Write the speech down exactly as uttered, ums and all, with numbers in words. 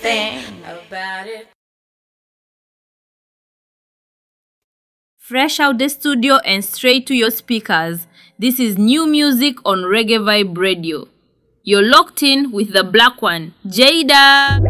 thing about it. Fresh out the studio and straight to your speakers. This is new music on Reggae Vibe Radio. You're locked in with the black one, Jada.